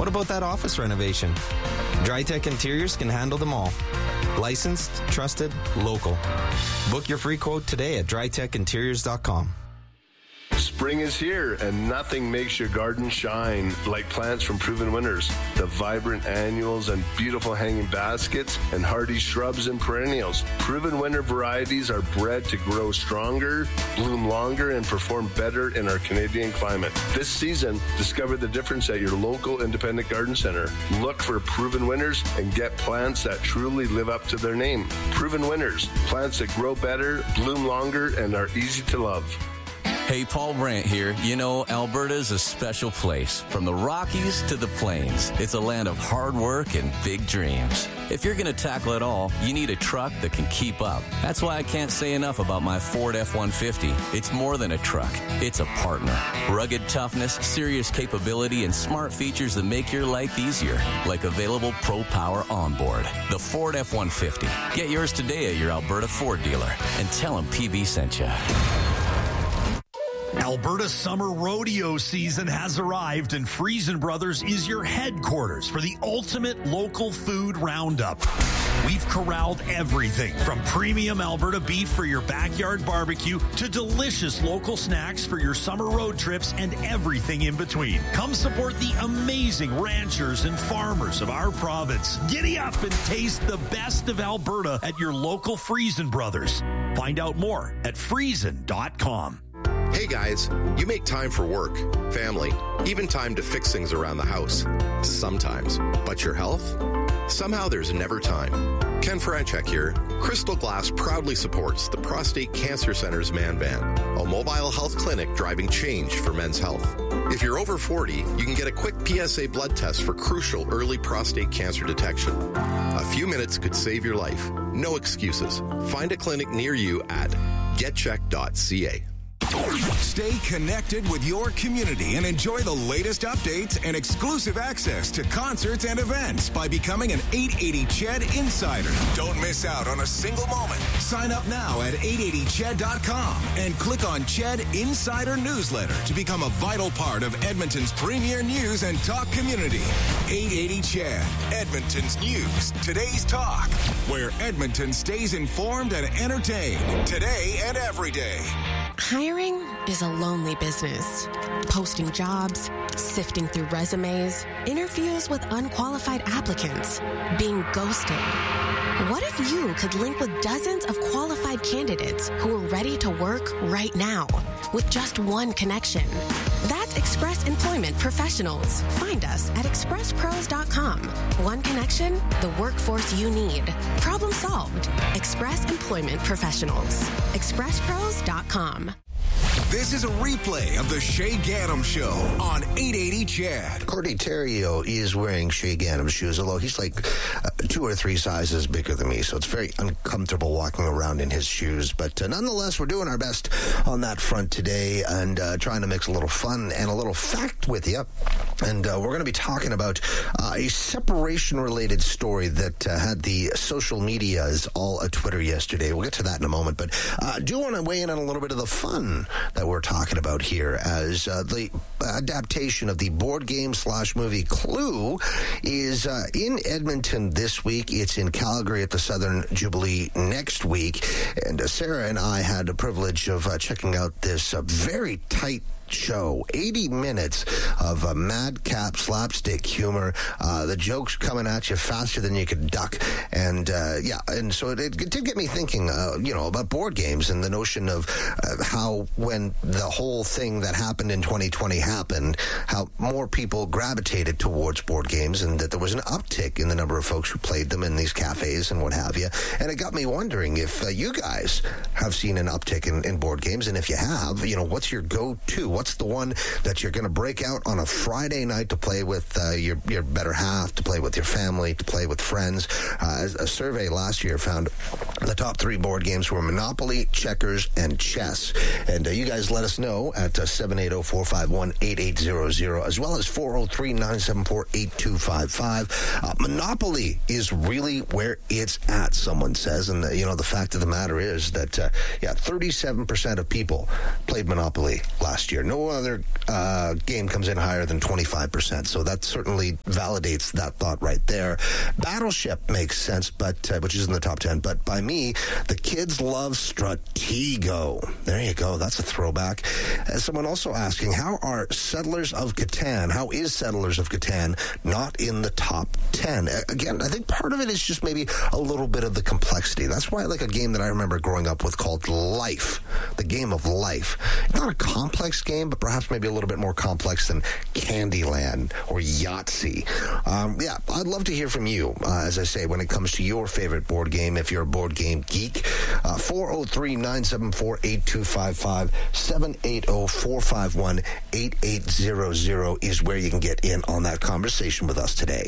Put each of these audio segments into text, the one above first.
What about that office renovation? Drytech Interiors can handle them all. Licensed, trusted, local. Book your free quote today at drytechinteriors.com. Spring is here, and nothing makes your garden shine like plants from Proven Winners. The vibrant annuals and beautiful hanging baskets and hardy shrubs and perennials. Proven Winner varieties are bred to grow stronger, bloom longer, and perform better in our Canadian climate. This season, discover the difference at your local independent garden center. Look for Proven Winners and get plants that truly live up to their name. Proven Winners, plants that grow better, bloom longer, and are easy to love. Hey, Paul Brandt here. You know, Alberta's a special place. From the Rockies to the Plains, it's a land of hard work and big dreams. If you're going to tackle it all, you need a truck that can keep up. That's why I can't say enough about my Ford F-150. It's more than a truck. It's a partner. Rugged toughness, serious capability, and smart features that make your life easier, like available Pro Power onboard. The Ford F-150. Get yours today at your Alberta Ford dealer and tell them PB sent you. Alberta summer rodeo season has arrived, and Friesen Brothers is your headquarters for the ultimate local food roundup. We've corralled everything from premium Alberta beef for your backyard barbecue to delicious local snacks for your summer road trips and everything in between. Come support the amazing ranchers and farmers of our province. Giddy up and taste the best of Alberta at your local Friesen Brothers. Find out more at friesen.com. Hey guys, you make time for work, family, even time to fix things around the house. Sometimes. But your health? Somehow there's never time. Ken Franchek here. Crystal Glass proudly supports the Prostate Cancer Center's Man Van, a mobile health clinic driving change for men's health. If you're over 40, you can get a quick PSA blood test for crucial early prostate cancer detection. A few minutes could save your life. No excuses. Find a clinic near you at getcheck.ca. Stay connected with your community and enjoy the latest updates and exclusive access to concerts and events by becoming an 880 CHED Insider. Don't miss out on a single moment. Sign up now at 880ched.com and click on CHED Insider Newsletter to become a vital part of Edmonton's premier news and talk community. 880 CHED, Edmonton's news, today's talk, where Edmonton stays informed and entertained today and every day. Hiring is a lonely business. Posting jobs, sifting through resumes, interviews with unqualified applicants, being ghosted. What if you could link with dozens of qualified candidates who are ready to work right now with just one connection? That's Express Employment Professionals. Find us at expresspros.com. One connection, the workforce you need. Problem solved. Express Employment Professionals. expresspros.com. This is a replay of the Shay Ganem Show on 880 CHED. Cordy Terrio is wearing Shay Ganem shoes, although he's like 2 or 3 sizes bigger than me, so it's very uncomfortable walking around in his shoes. But nonetheless, we're doing our best on that front today and trying to mix a little fun and a little fact with you. And we're going to be talking about a separation-related story that had the social medias all a Twitter yesterday. We'll get to that in a moment, but I do want to weigh in on a little bit of the fun that we're talking about here, as the adaptation of the board game / movie Clue is in Edmonton this week. It's in Calgary at the Southern Jubilee next week. And Sarah and I had the privilege of checking out this very tight show, 80 minutes of madcap slapstick humor. The jokes coming at you faster than you could duck. And and so it did get me thinking, about board games and the notion of how when the whole thing that happened in 2020 happened, how more people gravitated towards board games and that there was an uptick in the number of folks who played them in these cafes and what have you. And it got me wondering if you guys have seen an uptick in board games, and if you have, what's your go-to? What's the one that you're going to break out on a Friday night to play with your better half, to play with your family, to play with friends? A survey last year found the top 3 board games were Monopoly, checkers, and chess. And you guys let us know at 780-451-8800, as well as 403-974-8255. Monopoly is really where it's at, someone says. And, the fact of the matter is that, 37% of people played Monopoly last year. No other game comes in higher than 25%. So that certainly validates that thought right there. Battleship makes sense, but which is in the top 10. But by me, the kids love Stratego. There you go. That's a throwback. Someone also asking, how is Settlers of Catan not in the top 10? Again, I think part of it is just maybe a little bit of the complexity. That's why I like a game that I remember growing up with called Life, the game of life. Not a complex game, but perhaps maybe a little bit more complex than Candyland or Yahtzee. Yeah, I'd love to hear from you, as I say, when it comes to your favorite board game, if you're a board game geek. 403-974-8255, 780-451-8800 is where you can get in on that conversation with us today.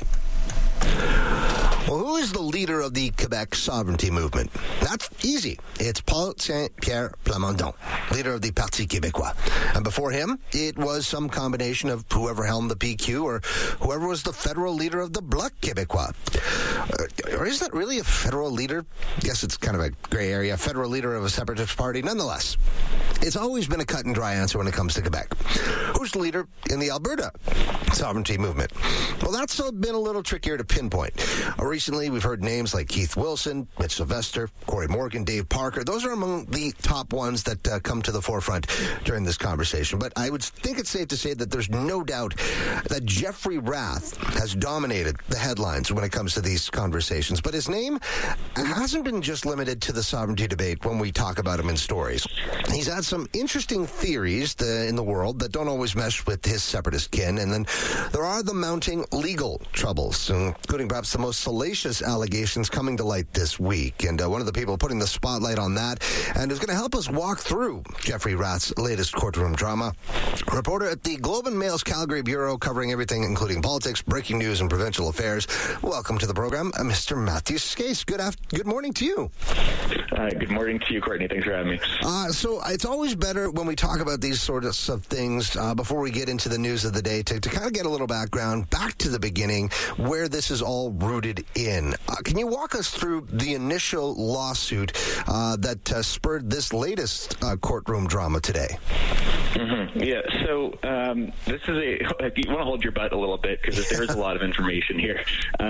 Well, who is the leader of the Quebec sovereignty movement? That's easy. It's Paul Saint-Pierre Plamondon, leader of the Parti Québécois. And before him, it was some combination of whoever helmed the PQ or whoever was the federal leader of the Bloc Québécois. Or is that really a federal leader? I guess it's kind of a gray area. Federal leader of a separatist party. Nonetheless, it's always been a cut and dry answer when it comes to Quebec. Who's the leader in the Alberta sovereignty movement? Well, that's been a little trickier to pinpoint. Recently, we've heard names like Keith Wilson, Mitch Sylvester, Corey Morgan, Dave Parker. Those are among the top ones that come to the forefront during this conversation. But I would think it's safe to say that there's no doubt that Jeffrey Rath has dominated the headlines when it comes to these conversations. But his name hasn't been just limited to the sovereignty debate when we talk about him in stories. He's had some interesting theories in the world that don't always mesh with his separatist kin. And then there are the mounting legal troubles, including perhaps the most salacious allegations coming to light this week. And one of the people putting the spotlight on that and is going to help us walk through Jeffrey Rath's latest courtroom drama. Reporter at the Globe and Mail's Calgary Bureau, covering everything, including politics, breaking news, and provincial affairs. Welcome to the program, Mr. Matthew Skase. Good morning to you. Good morning to you, Courtney. Thanks for having me. So it's always better when we talk about these sorts of things before we get into the news of the day to kind of get a little background back to the beginning where this is all rooted in. Can you walk us through the initial lawsuit that spurred this latest courtroom drama today? Mm-hmm. Yeah, so this is you want to hold your butt a little bit because there is a lot of information here.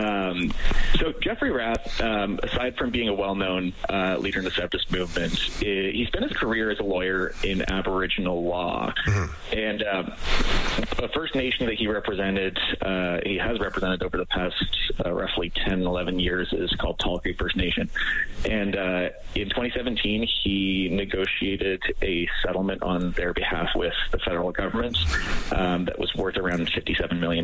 So Jeffrey Rath, aside from being a well-known leader in the separatist movement, he spent his career as a lawyer in Aboriginal law. Mm-hmm. And a First Nation that he has represented over the past roughly 10, 11 years is called Tall Creek First Nation. And in 2017, he negotiated a settlement on their behalf with the federal government that was worth around $57 million.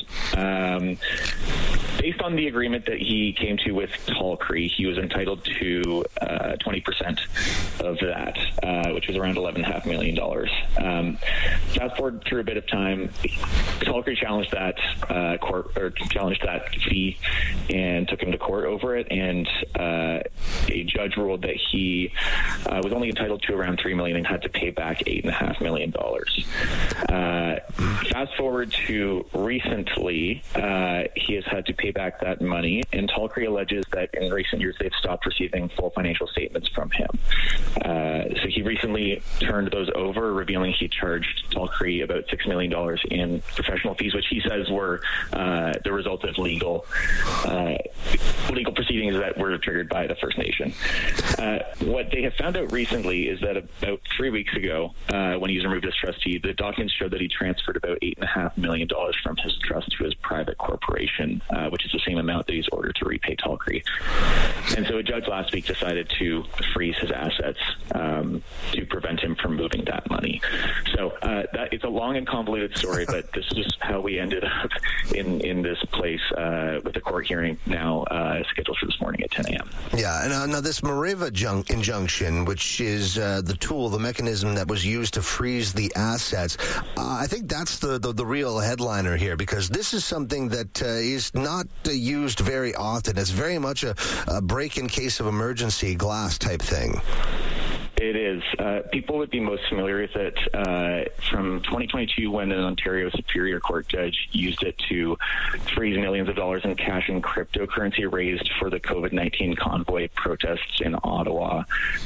Based on the agreement that he came to with Tall Creek, he was entitled to 20% of that, which was around $11.5 million. Fast forward through a bit of time, Tall Creek challenged that fee and took him to court over it, and a judge ruled that he was only entitled to around $3 million and had to pay back $8.5 million. Fast forward to recently, he has had to pay back that money, and Tall Creek alleges that in recent years they've stopped receiving full financial statements from him. So he recently turned those over, revealing he charged Tall Creek about $6 million in professional fees, which he says were the result of legal proceedings that were triggered by the First Nation. What they have found out recently is that about 3 weeks ago, when he was removed as trustee, the documents showed that he transferred about $8.5 million from his trust to his private corporation, which is the same amount that he's ordered to repay Tall Creek. And so a judge last week decided to freeze his assets to prevent him from moving that money. So it's a long and convoluted story, but this is how we ended up in this place with the court hearing now scheduled for this morning at 10 a.m. Yeah, and now this Mareva injunction, which is the mechanism that was used to freeze the assets, I think that's the real headliner here, because this is something that is not used very often. It's very much a break in case of emergency glass type thing. It is. People would be most familiar with it from 2022 when an Ontario Superior Court judge used it to freeze millions of dollars in cash and cryptocurrency raised for the COVID-19 convoy protests in Ottawa.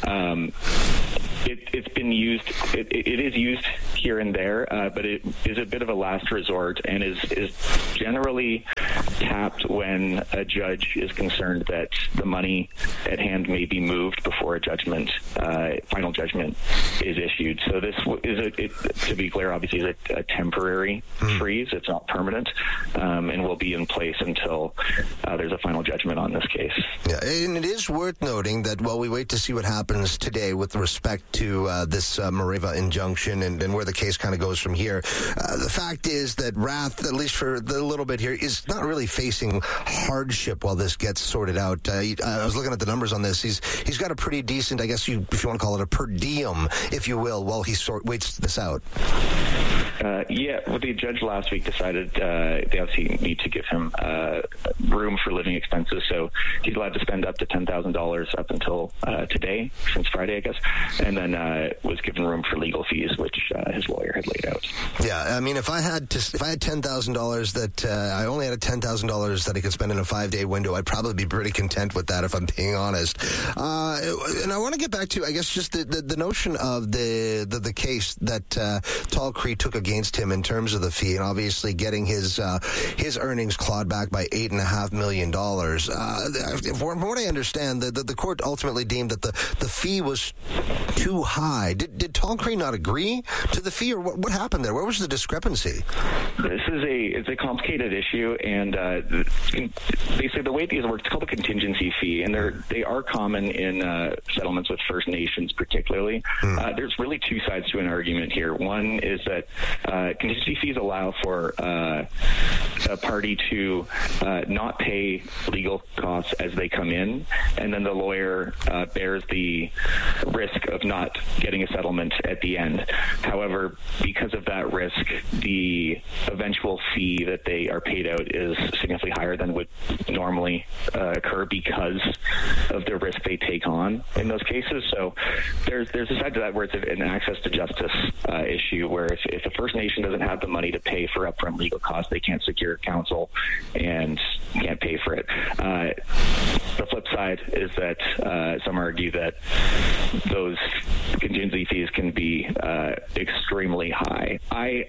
It's been used. It is used here and there, but it is a bit of a last resort and is generally tapped when a judge is concerned that the money at hand may be moved before a judgment, final judgment, is issued. So this is, to be clear, obviously is a temporary freeze. It's not permanent, and will be in place until there's a final judgment on this case. Yeah, and it is worth noting that while we wait to see what happens today with respect to this Mareva injunction and where the case kind of goes from here, the fact is that Rath, at least for the little bit here, is not really facing hardship while this gets sorted out. I was looking at the numbers on this. He's got a pretty decent, I guess if you want to call it a per diem, if you will, while he waits this out. Well, the judge last week decided they obviously need to give him room for living expenses, so he's allowed to spend up to $10,000 up until today, since Friday, I guess, and then was given room for legal fees, which his lawyer had laid out. Yeah, I mean, if I had $10,000 that I only had $10,000 that I could spend in a 5-day window, I'd probably be pretty content with that, if I'm being honest. And I want to get back to, I guess, just the notion of the case that Tall Creek took against him in terms of the fee, and obviously getting his earnings clawed back by $8.5 million. From what I understand, the court ultimately deemed that the fee was too high. Did Tall Creek not agree to the fee, or what happened there? Where was the discrepancy? It's a complicated issue, and basically the way these work, it's called a contingency fee, and they are common in settlements with First Nations particularly. There's really two sides to an argument here. One is that contingency fees allow for a party to not pay legal costs as they come in, and then the lawyer bears the risk of not getting a settlement at the end. However, because of that risk, the eventual fee that they are paid out is significantly higher than would normally occur because of the risk they take on in those cases. So there's a side to that where it's an access to justice issue, where if a First Nation doesn't have the money to pay for upfront legal costs, they can't secure counsel and can't pay for it. The flip side is that some argue that those contingency fees can be extremely high. I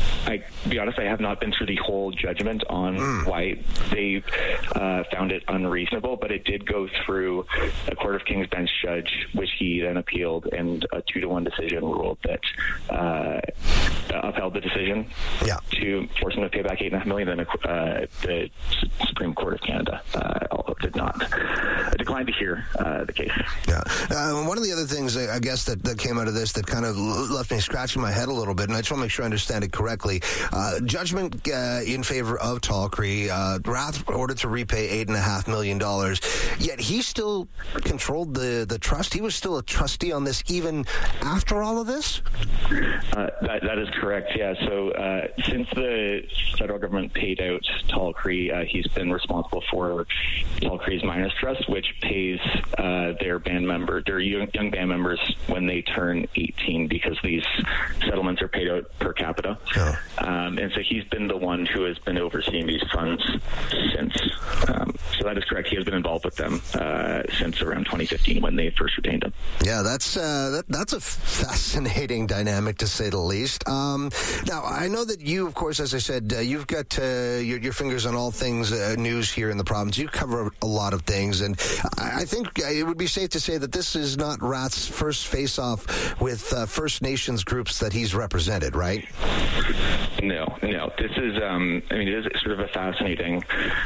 be honest, I have not been through the whole judgment on why they found it unreasonable, but it did go through a Court of King's Bench judge, which he then appealed, and a 2-1 decision ruled that upheld the decision to force him to pay back $8.5 million. Then the Supreme Court of Canada did not decline to hear the case. Yeah. One of the other things, I guess, that came out of this that kind of left me scratching my head a little bit, and I just want to make sure I understand it correctly. Judgment in favor of Tall Creek. Rath ordered to repay $8.5 million, yet he still controlled the trust. He was still a trustee on this even after all of this? That is correct, yeah. So since the federal government paid out Tall Creek, he's been responsible for Tall Creek's Miners Trust, which pays their young band members when they turn 18, because these settlements are paid out per capita. Oh. And so he's been the one who has been overseeing these funds since. So that is correct. He has been involved with them since around 2015 when they first retained him. Yeah, that's a fascinating dynamic, to say the least. Now, I know that you, of course, as I said, you've got your fingers on all things news here in the province. You cover a lot of things, and I think it would be safe to say that this is not Rath's first face-off with First Nations groups that he's represented, right? No. This is, it is sort of a fascinating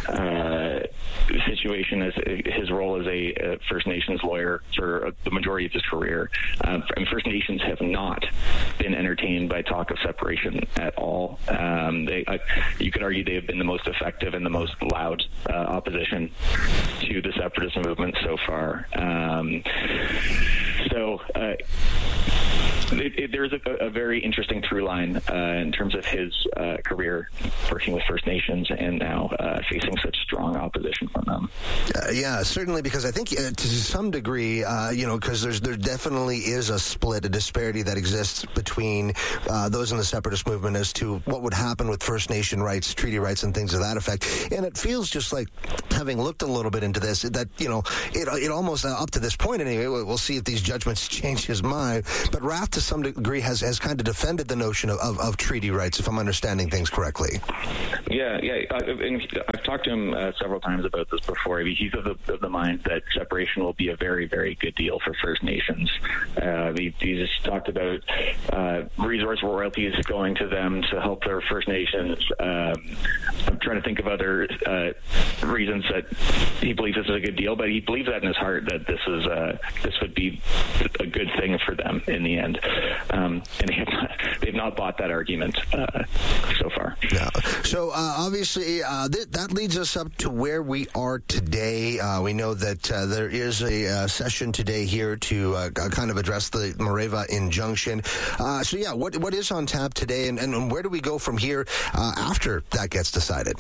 situation, as his role as a First Nations lawyer for the majority of his career. First Nations have not been entertained by talk of separation at all. You could argue they have been the most effective and the most loud opposition to the separatist movement so far. there's a very interesting through line in terms of his career working with First Nations and now facing such strong opposition from them. Yeah, certainly, because I think to some degree, because there definitely is a split, a disparity that exists between those in the separatist movement as to what would happen with First Nation rights, treaty rights, and things of that effect. And it feels just like, having looked a little bit into this, that, it almost, up to this point anyway, we'll see if these judgments change his mind, but Rath to some degree has kind of defended the notion of treaty rights, if I'm understanding things correctly. Yeah. I've talked to him several times about this before. He's of the mind that separation will be a very, very good deal for First Nations. He's talked about resource royalties going to them to help their First Nations. I'm trying to think of other reasons that he believes this is a good deal, but he believes that in his heart, that this would be a good thing for them in the end. And they've not bought that argument so far. Yeah. So obviously that leads us up to where we are today. We know that there is a session today here to kind of address the Mareva injunction. What is on tap today, and where do we go from here after that gets decided?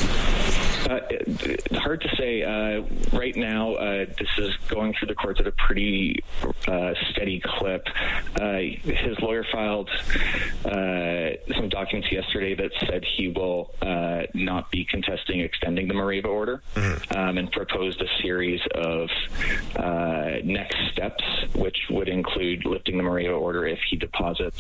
Hard to say. Right now, this is going through the courts at a pretty steady clip. His lawyer filed some documents yesterday that said he will not be contesting extending the Mareva order, and proposed a series of next steps, which would include lifting the Mareva order if he deposits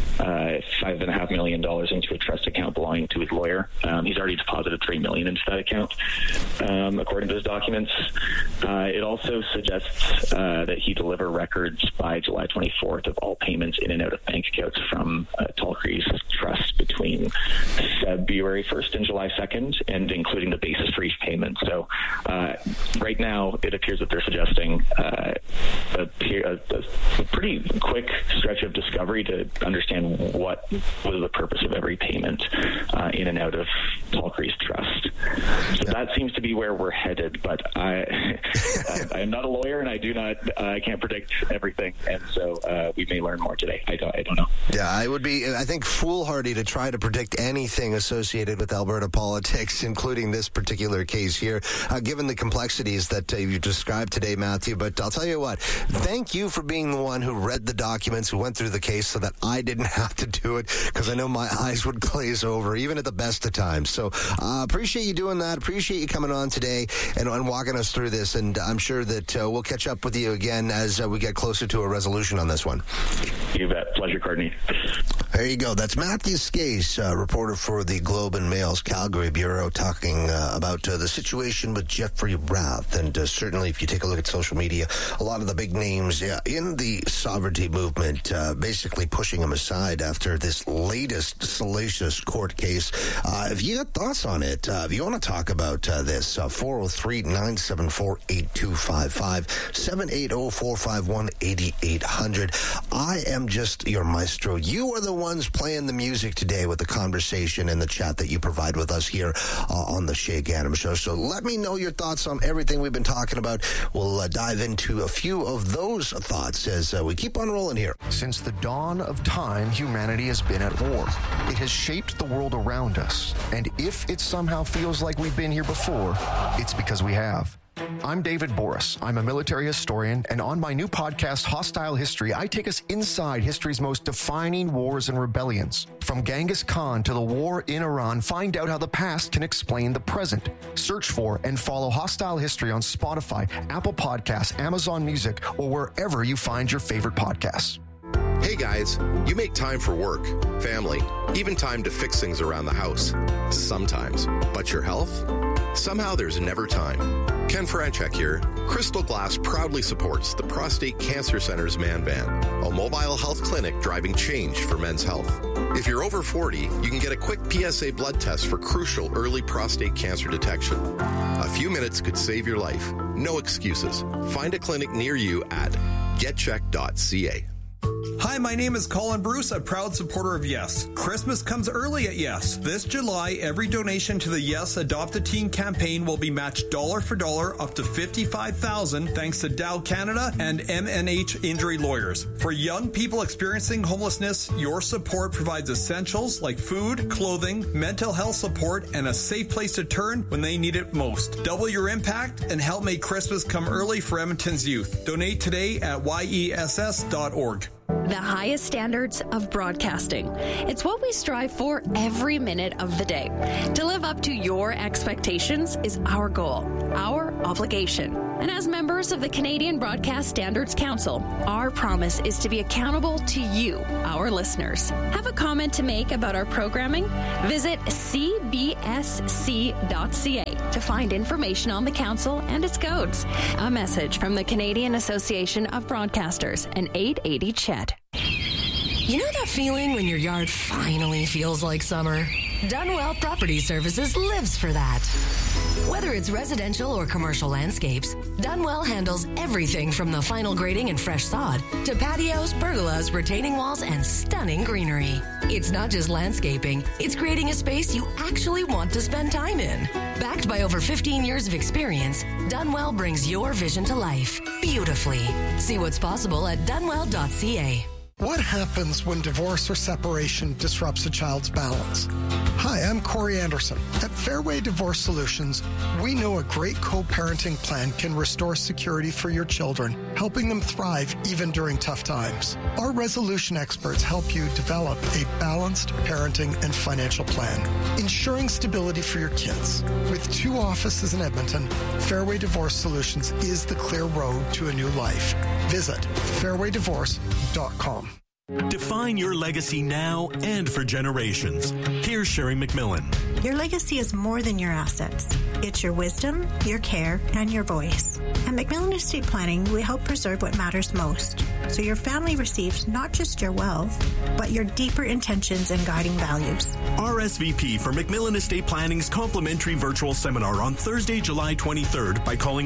$5.5 million into a trust account belonging to his lawyer. He's already deposited $3 million into that account, according to his documents. It also suggests that he deliver records by July 24th of all payments in and out of bank accounts from Tall Creek's trust between February 1st and July 2nd, and including the basis for each payment. So right now, it appears that they're suggesting a pretty quick stretch of discovery to understand what was the purpose of every payment in and out of Tall Creek's trust. So that seems to be where we're headed, but I am not a lawyer, and I can't predict everything, and so we may learn more today. I don't know. Yeah, it would be, I think, foolhardy to try to predict anything associated with Alberta politics, including this particular case here, given the complexities that you described today, Matthew. But I'll tell you what, thank you for being the one who read the documents, who went through the case so that I didn't have to do it, because I know my eyes would glaze over, even at the best of times. So appreciate you doing that. Appreciate you coming on today and walking us through this. And I'm sure that we'll catch up with you again as we get closer to a resolution on this one. You bet. Pleasure, Courtney. There you go. That's Matthew Skase, reporter for the Globe and Mail's Calgary Bureau, talking about the situation with Jeffrey Rath. And certainly, if you take a look at social media, a lot of the big names in the sovereignty movement basically pushing him aside after this latest salacious court case. If you got thoughts on it, if you want to talk about this, 403-974-8255, 780-451-8800. I am just your maestro. You are the ones playing the music today with the conversation and the chat that you provide with us here on the Shay Ganem Show. So let me know your thoughts on everything we've been talking about. We'll dive into a few of those thoughts as we keep on rolling here. Since the dawn of time, humanity has been at war. It has shaped the world around us. And if it somehow feels like we've been here before, it's because we have. I'm David Boris. I'm a military historian, and on my new podcast, Hostile History, I take us inside history's most defining wars and rebellions. From Genghis Khan to the war in Iran, find out how the past can explain the present. Search for and follow Hostile History on Spotify, Apple Podcasts, Amazon Music, or wherever you find your favorite podcasts. Hey guys, you make time for work, family, even time to fix things around the house. Sometimes. But your health? Somehow there's never time. Ken Franchek here. Crystal Glass proudly supports the Prostate Cancer Center's Man Van, a mobile health clinic driving change for men's health. If you're over 40, you can get a quick PSA blood test for crucial early prostate cancer detection. A few minutes could save your life. No excuses. Find a clinic near you at getcheck.ca. Hi, my name is Colin Bruce, a proud supporter of Yes. Christmas comes early at Yes. This July, every donation to the Yes Adopt a Teen campaign will be matched dollar for dollar up to $55,000 thanks to Dow Canada and MNH Injury Lawyers. For young people experiencing homelessness, your support provides essentials like food, clothing, mental health support, and a safe place to turn when they need it most. Double your impact and help make Christmas come early for Edmonton's youth. Donate today at yess.org. The highest standards of broadcasting. It's what we strive for every minute of the day. To live up to your expectations is our goal, our obligation. And as members of the Canadian Broadcast Standards Council, our promise is to be accountable to you, our listeners. Have a comment to make about our programming? Visit cbsc.ca to find information on the council and its codes. A message from the Canadian Association of Broadcasters and 880 CHED. You know that feeling when your yard finally feels like summer? Dunwell Property Services lives for that. Whether it's residential or commercial landscapes, Dunwell handles everything from the final grading and fresh sod to patios, pergolas, retaining walls, and stunning greenery. It's not just landscaping, it's creating a space you actually want to spend time in. Backed by over 15 years of experience, Dunwell brings your vision to life beautifully. See what's possible at dunwell.ca. What happens when divorce or separation disrupts a child's balance? Hi, I'm Corey Anderson. At Fairway Divorce Solutions, we know a great co-parenting plan can restore security for your children, helping them thrive even during tough times. Our resolution experts help you develop a balanced parenting and financial plan, ensuring stability for your kids. With 2 offices in Edmonton, Fairway Divorce Solutions is the clear road to a new life. Visit fairwaydivorce.com. Define your legacy now and for generations. Here's Sherry McMillan. Your legacy is more than your assets. It's your wisdom, your care, and your voice. At McMillan Estate Planning, we help preserve what matters most, so your family receives not just your wealth, but your deeper intentions and guiding values. RSVP for McMillan Estate Planning's complimentary virtual seminar on Thursday, July 23rd by calling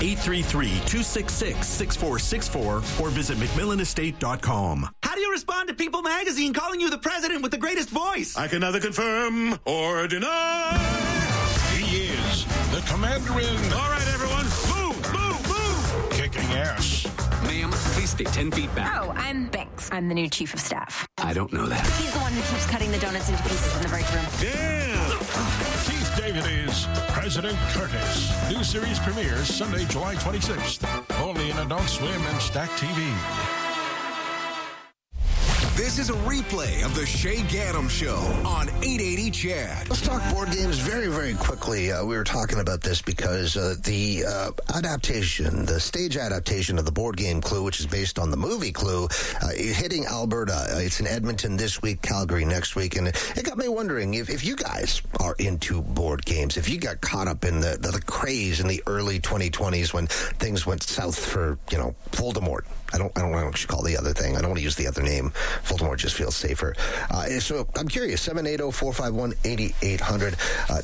1-833-266-6464 or visit McMillanestate.com. How do you respond to People Magazine calling you the president with the greatest voice? I can neither confirm or deny. He is the commander-in. All right, everyone, move, move, move. Kicking ass. Ma'am, please stay 10 feet back. Oh, I'm Banks. I'm the new chief of staff. I don't know that. He's the one who keeps cutting the donuts into pieces in the break room. Yeah. Keith David is President Curtis. New series premieres Sunday, July 26th. Only in Adult Swim and Stack TV. This is a replay of the Shay Gaddam Show on 880 CHED. Let's talk board games very, very quickly. We were talking about this because the adaptation, the stage adaptation of the board game Clue, which is based on the movie Clue, hitting Alberta. It's in Edmonton this week, Calgary next week. And it got me wondering if you guys are into board games, if you got caught up in the craze in the early 2020s when things went south for, Voldemort. I don't know what you call the other thing. I don't want to use the other name. Voldemort just feels safer. So I'm curious, 780-451-8800,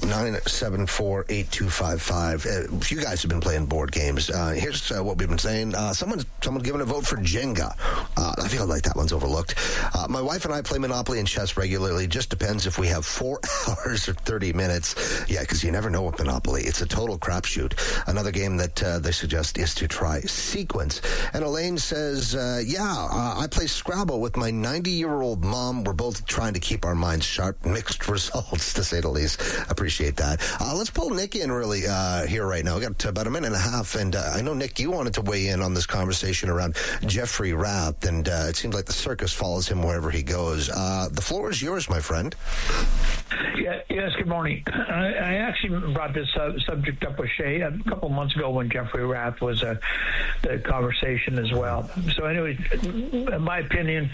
974-8255. If you guys have been playing board games, here's what we've been saying. Someone's given a vote for Jenga. I feel like that one's overlooked. My wife and I play Monopoly and chess regularly. Just depends if we have 4 hours or 30 minutes. Yeah, because you never know with Monopoly. It's a total crapshoot. Another game that they suggest is to try Sequence. And Elaine says, I play Scrabble with my 90-year-old mom. We're both trying to keep our minds sharp. Mixed results, to say the least. Appreciate that. Let's pull Nick in really here right now. We got about a minute and a half, and I know, Nick, you wanted to weigh in on this conversation around Jeffrey Rath, and it seems like the circus follows him wherever he goes. The floor is yours, my friend. Yes, good morning. I actually brought this subject up with Shay a couple months ago when Jeffrey Rath was the conversation as well. So anyway, in my opinion, the guy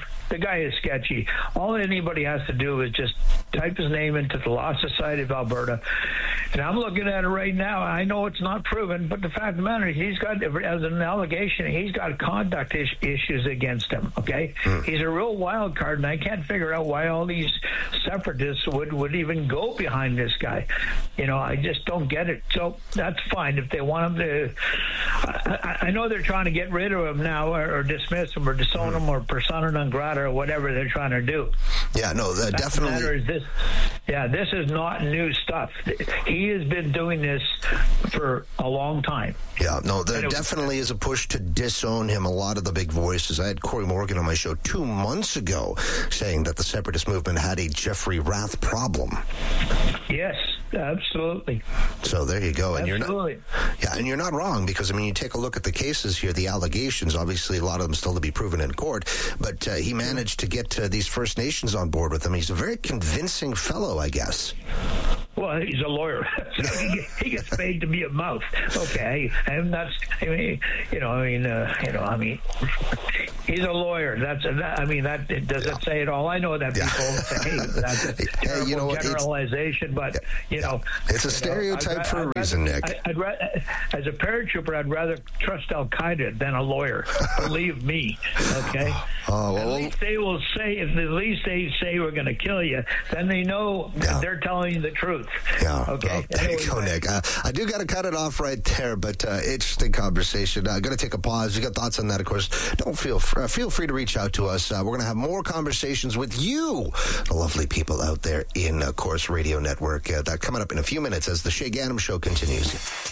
guy is sketchy. All anybody has to do is just type his name into the Law Society of Alberta. And I'm looking at it right now. I know it's not proven, but the fact of the matter is he's got, as an allegation, he's got conduct issues against him, okay? He's a real wild card, and I can't figure out why all these separatists would even go behind this guy. You know, I just don't get it. So that's fine. If they want him to... I know they're trying to get rid of him now, or dismiss him, or disown him, or persona non grata, or whatever they're trying to do. Yeah, no, definitely. This is not new stuff. He has been doing this for a long time. Yeah, no, there definitely is a push to disown him. A lot of the big voices. I had Corey Morgan on my show 2 months ago saying that the separatist movement had a Jeffrey Rath problem. Yes, absolutely. So there you go. And absolutely. You're not wrong, because, I mean, you take a look at the cases here, the allegations, obviously a lot of them still to be proven in court, but he managed to get these First Nations on board with him. He's a very convincing fellow, I guess. Well, he's a lawyer. So he gets paid to be a mouth. Okay, and that's. He's a lawyer. That does it say it all? I know that people say that's a terrible generalization, but it's a stereotype for a reason, Nick. I'd rather, as a paratrooper, I'd rather trust Al Qaeda than a lawyer. Believe me. Okay. At least they will say. If at least they say we're going to kill you, then they know they're telling you the truth. Yeah. Okay. Well, there you go, Nick. I do got to cut it off right there, but interesting conversation. Going to take a pause. You got thoughts on that, of course. Don't feel free to reach out to us. We're going to have more conversations with you, the lovely people out there in Corus Radio Network. That coming up in a few minutes as the Shay Ganem Show continues.